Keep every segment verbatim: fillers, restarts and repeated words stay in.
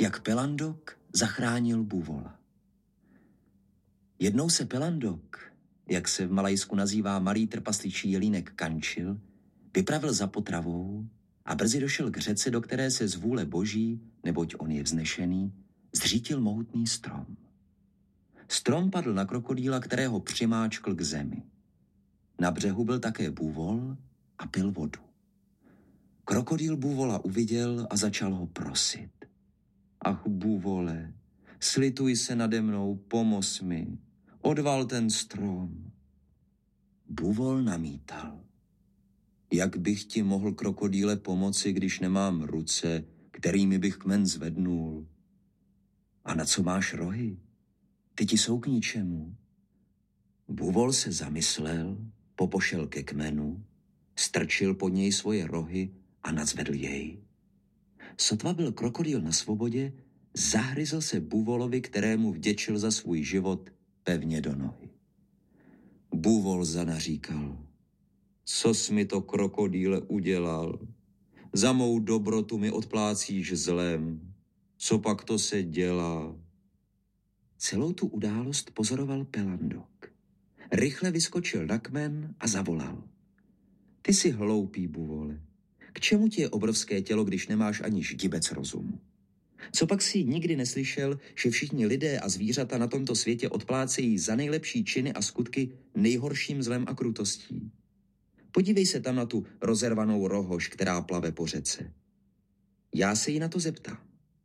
jak Pelandok zachránil buvola. Jednou se Pelandok, jak se v Malajsku nazývá malý trpasličí jelínek Kančil, vypravil za potravou a brzy došel k řece, do které se z vůle boží, neboť on je vznešený, zřítil mohutný strom. Strom padl na krokodýla, kterého přimáčkl k zemi. Na břehu byl také bůvol a pil vodu. Krokodýl bůvola uviděl a začal ho prosit. Ach, bůvole, slituj se nade mnou, pomoz mi, odval ten strom. Bůvol namítal. Jak bych ti mohl, krokodýle, pomoci, když nemám ruce, kterými bych kmen zvednul? A na co máš rohy? Ty ti jsou k ničemu. Bůvol se zamyslel, popošel ke kmenu, strčil pod něj svoje rohy a nadzvedl jej. Sotva byl krokodýl na svobodě, zahryzl se bůvolovi, kterému vděčil za svůj život, pevně do nohy. Bůvol zanaříkal. Co jsi mi to, krokodýle, udělal? Za mou dobrotu mi odplácíš zlem. Co pak to se dělá? Celou tu událost pozoroval Pelandok. Rychle vyskočil na kmen a zavolal. Ty jsi hloupý, bůvole. K čemu ti je obrovské tělo, když nemáš ani ždibec rozumu? Co pak si nikdy neslyšel, že všichni lidé a zvířata na tomto světě odplácejí za nejlepší činy a skutky nejhorším zlem a krutostí? Podívej se tam na tu rozervanou rohož, která plave po řece. Já se jí na to zeptám.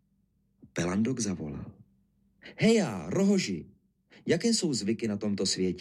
Pelandok zavolal. Heja, rohoži, jaké jsou zvyky na tomto světě?